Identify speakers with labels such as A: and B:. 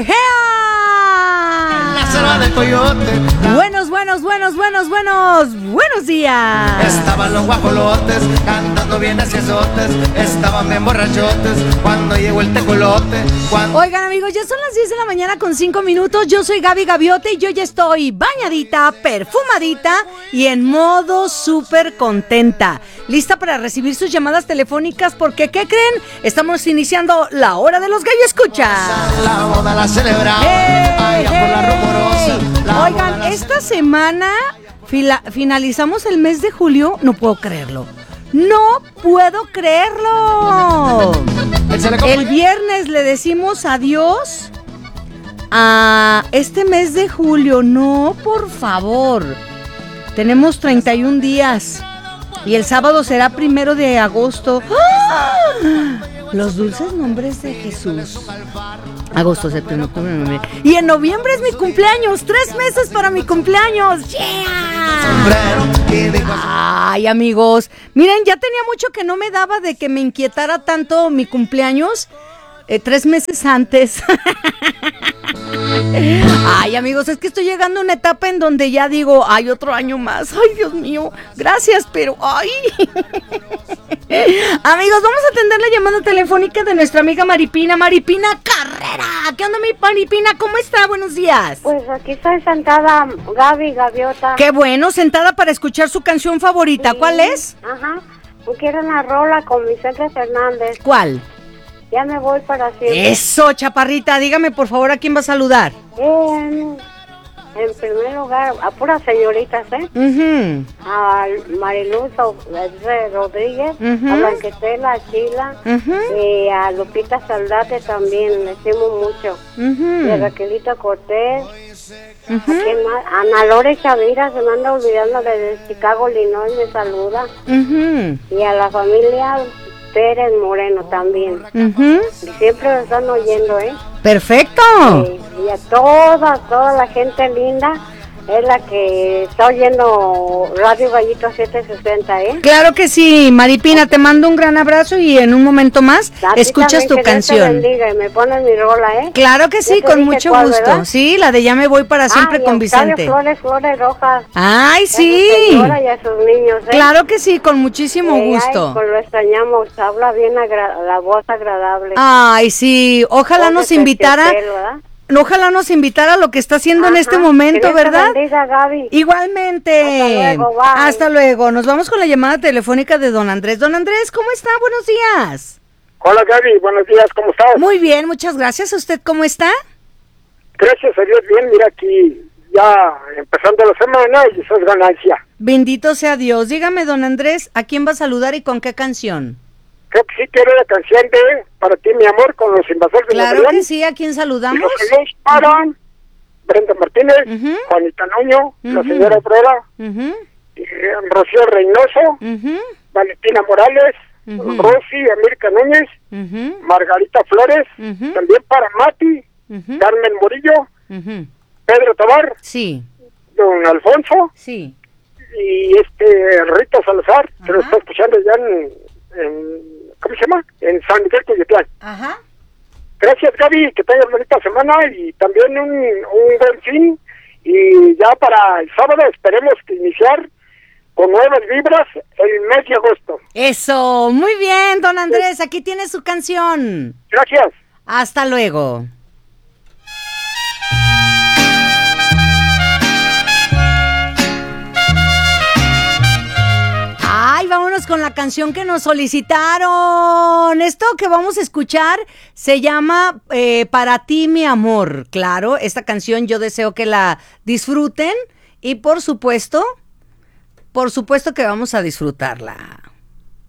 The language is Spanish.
A: Buenos días.
B: Estaban los guajolotes cantando bien aciesotes, estaban bien borrachotes cuando llegó el tecolote.
A: Oigan, amigos, ya son las 10 de la mañana con 5 minutos. Yo soy Gaby Gaviote y yo ya estoy bañadita, perfumadita y en modo súper contenta. Lista para recibir sus llamadas telefónicas porque, ¿qué creen? Estamos iniciando la hora de los gallos escucha.
B: La boda la celebramos allá por la rumorosa.
A: Oigan, esta semana finalizamos el mes de julio. No puedo creerlo. ¡No puedo creerlo! El viernes le decimos adiós a este mes de julio. No, por favor. Tenemos 31 días. Y el sábado será 1 de agosto. ¡Ah! Los dulces nombres de Jesús. Agosto, septiembre, octubre, noviembre. Y en noviembre es mi cumpleaños. 3 meses para mi cumpleaños. ¡Yeah! Ay, amigos. Miren, ya tenía mucho que no me daba de que me inquietara tanto mi cumpleaños. 3 meses antes. Ay, amigos, es que estoy llegando a una etapa en donde ya digo, hay otro año más. Ay, Dios mío, gracias, pero ay. Amigos, vamos a atender la llamada telefónica de nuestra amiga Maripina Carrera. ¿Qué onda, mi Maripina? ¿Cómo está? Buenos días.
C: Pues aquí estoy sentada, Gaby Gaviota.
A: Qué bueno, sentada para escuchar su canción favorita. Sí. ¿Cuál es?
C: Ajá, quiero una rola con Vicente Fernández.
A: ¿Cuál?
C: Ya me voy para siempre.
A: Eso, chaparrita, dígame por favor a quién va a saludar.
C: En primer lugar, a puras señoritas, A Mariluz Rodríguez, a Blanquetela, a Chila, y a Lupita Saldate también, le estimo mucho. Y a Raquelita Cortés. ¿A quién más? Ana Lore Chavira, se me anda olvidando de Chicago, Illinois, me saluda. Y a la familia Pérez Moreno también. Y siempre lo están oyendo,
A: Perfecto.
C: Y a toda la gente linda es la que está oyendo Radio Gallito 760,
A: Claro que sí, Maripina, te mando un gran abrazo y en un momento más escuchas tu canción.
C: Dios te bendiga y me pones mi rola,
A: Claro que sí, con mucho gusto. ¿Verdad? Sí, la de Ya me voy para siempre con Vicente.
C: Flores rojas.
A: Ay, sí.
C: A su señora y a sus niños,
A: Claro que sí, con muchísimo gusto.
C: Ay, pues lo extrañamos, habla bien la voz agradable.
A: Ay, sí, ojalá nos invitara. Ojalá nos invitara a lo que está haciendo en este momento, ¿verdad?
C: Bendiga, Gaby.
A: Igualmente.
C: Hasta luego, bye.
A: Hasta luego. Nos vamos con la llamada telefónica de don Andrés. Don Andrés, ¿cómo está? Buenos días.
D: Hola, Gaby. Buenos días. ¿Cómo estás?
A: Muy bien, muchas gracias. ¿Usted cómo está?
D: Gracias a Dios, bien. Mira, aquí ya empezando la semana y eso es ganancia.
A: Bendito sea Dios. Dígame, don Andrés, ¿a quién va a saludar y con qué canción?
D: Creo que sí quiero la canción de Para ti, mi amor, con los Invasores de
A: Claro que sí, ¿a quién saludamos?
D: Y los saludos para Brenda Martínez, Juanita Nuño, la señora Obrera, Rocío Reynoso, Valentina Morales, Rosy, América Núñez, Margarita Flores, también para Mati, Carmen Murillo, Pedro Tobar,
A: sí,
D: don Alfonso,
A: sí,
D: y Rita Salazar, que lo está escuchando ya en ¿cómo se llama? En San Miguel Coyotlán.
A: Ajá.
D: Gracias, Gaby, que tengas bonita semana y también un buen fin. Y ya para el sábado esperemos que iniciar con nuevas vibras el mes de agosto.
A: Eso, muy bien, don Andrés, aquí tiene su canción.
D: Gracias.
A: Hasta luego. Ay, vámonos con la canción que nos solicitaron. Esto que vamos a escuchar se llama Para ti, mi amor. Claro, esta canción yo deseo que la disfruten y por supuesto que vamos a disfrutarla.